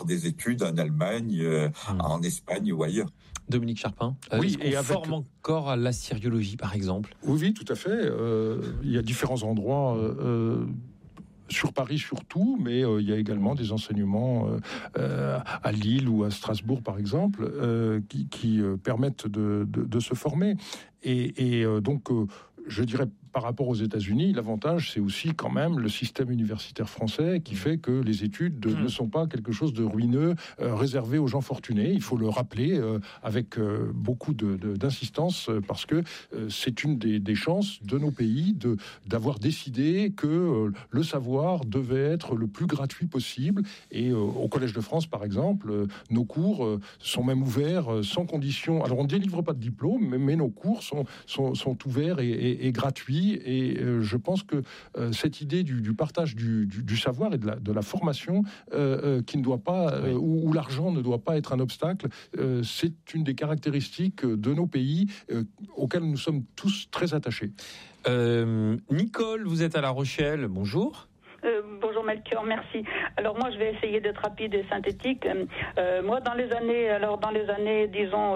des études en Allemagne, en Espagne ou ailleurs. Dominique Charpin, oui, est-ce qu'on forme encore à l'assyriologie, par exemple ? Oui, tout à fait. Il y a différents endroits sur Paris surtout, mais il y a également des enseignements à Lille ou à Strasbourg, par exemple, qui permettent de se former. Et donc, je dirais, par rapport aux États-Unis, l'avantage, c'est aussi quand même le système universitaire français qui fait que les études ne sont pas quelque chose de ruineux, réservé aux gens fortunés. Il faut le rappeler avec beaucoup d'insistance, parce que c'est une des chances de nos pays d'avoir décidé que le savoir devait être le plus gratuit possible. Et au Collège de France, par exemple, nos cours sont même ouverts sans condition. Alors, on ne délivre pas de diplôme, mais nos cours sont ouverts et gratuits. Et je pense que cette idée du partage du savoir et de la formation qui ne doit pas, où l'argent ne doit pas être un obstacle, c'est une des caractéristiques de nos pays auxquelles nous sommes tous très attachés. Nicole, vous êtes à La Rochelle, bonjour. Bonjour Melchior, merci. Alors moi je vais essayer d'être rapide et synthétique. Moi dans les années disons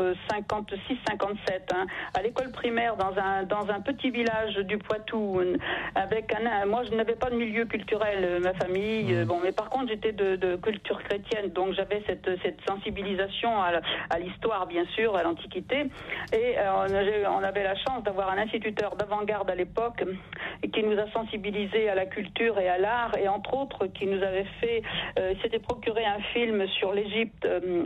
56-57, à l'école primaire dans un petit village du Poitou, moi je n'avais pas de milieu culturel, ma famille, mais par contre j'étais de culture chrétienne, donc j'avais cette sensibilisation à l'histoire bien sûr, à l'Antiquité, et on avait la chance d'avoir un instituteur d'avant-garde à l'époque qui nous a sensibilisés à la culture et à l'art, et entre autres qui nous avait fait, s'était procuré un film sur l'Égypte,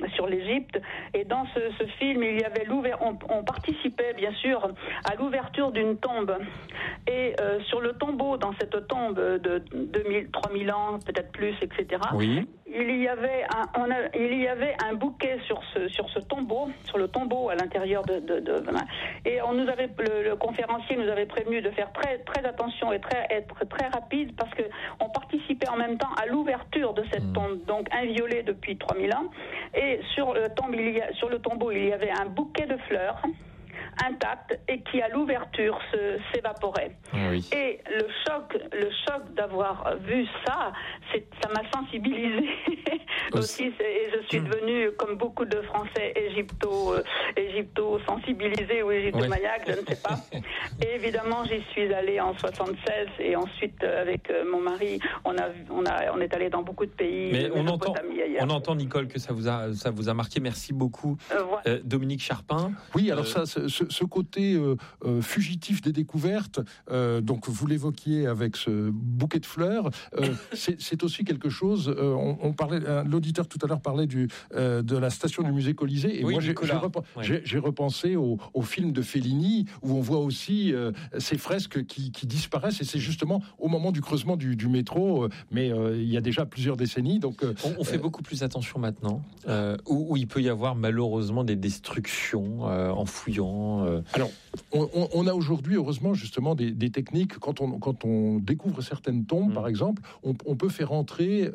et dans ce film il y avait on participait bien sûr à l'ouverture d'une tombe, et sur le tombeau, dans cette tombe de 2000-3000 ans, peut-être plus, etc. Oui. Il y avait un bouquet sur ce tombeau, sur le tombeau à l'intérieur et le conférencier nous avait prévenu de faire très très attention et être très rapide, parce que on participait en même temps à l'ouverture de cette tombe, donc inviolée depuis 3000 ans, et sur le tombeau il y avait un bouquet de fleurs intact et qui à l'ouverture s'évaporait. Oui. Et le choc d'avoir vu ça m'a sensibilisée aussi, et je suis devenue, comme beaucoup de Français, égypto-sensibilisés ou égyptomaniaques, je ne sais pas. Et évidemment, j'y suis allée en 76, et ensuite, avec mon mari, on est allé dans beaucoup de pays. Mais on entend, Nicole, que ça vous a marqué. Merci beaucoup. Voilà. Dominique Charpin. Oui, alors ce côté fugitif des découvertes, donc vous l'évoquiez avec ce bouquet de fleurs, c'est aussi quelque chose. On parlait, l'auditeur tout à l'heure parlait de la station du musée Colisée, et moi j'ai repensé au film de Fellini où on voit aussi ces fresques qui disparaissent, et c'est justement au moment du creusement du métro, mais il y a déjà plusieurs décennies. Donc on fait beaucoup plus attention maintenant, où il peut y avoir malheureusement des destructions en fouillant. Alors, on a aujourd'hui, heureusement, justement, des techniques. Quand on découvre certaines tombes, par exemple, on peut faire entrer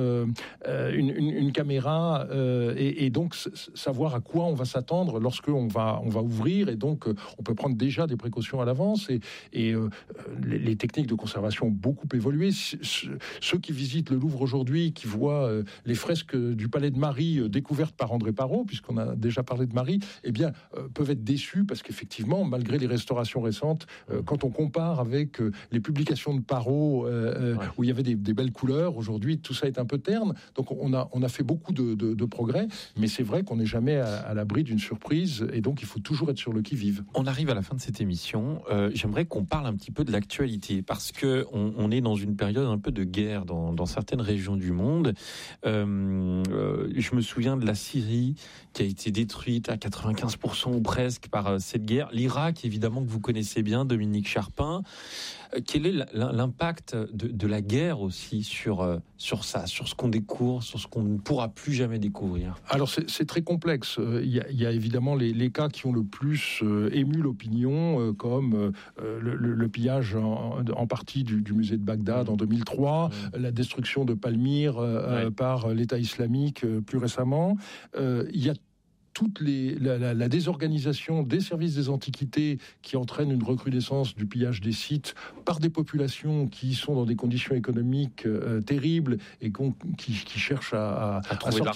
une caméra et donc savoir à quoi on va s'attendre lorsqu'on va ouvrir. Et donc, on peut prendre déjà des précautions à l'avance. Et les techniques de conservation ont beaucoup évolué. Ceux qui visitent le Louvre aujourd'hui, qui voient les fresques du Palais de Marie découvertes par André Parrot, puisqu'on a déjà parlé de Marie, eh bien, peuvent être déçus, parce qu'effectivement, malgré les restaurations récentes, quand on compare avec les publications de Parrot, où il y avait des belles couleurs, aujourd'hui, tout ça est un peu terne. Donc, on a fait beaucoup de progrès, mais c'est vrai qu'on n'est jamais à l'abri d'une surprise, et donc il faut toujours être sur le qui-vive. On arrive à la fin de cette émission. J'aimerais qu'on parle un petit peu de l'actualité, parce que on est dans une période un peu de guerre dans certaines régions du monde. Je me souviens de la Syrie qui a été détruite à 95% ou presque par cette guerre. L'Irak, évidemment, que vous connaissez bien, Dominique Charpin. Quel est l'impact de la guerre aussi sur ça, sur ce qu'on découvre, sur ce qu'on ne pourra plus jamais découvrir? Alors c'est très complexe. Il y a évidemment les cas qui ont le plus ému l'opinion, comme le pillage en partie du musée de Bagdad en 2003, la destruction de Palmyre par l'État islamique plus récemment. Il y a toute la désorganisation des services des antiquités qui entraîne une recrudescence du pillage des sites par des populations qui sont dans des conditions économiques terribles et qui cherchent à sortir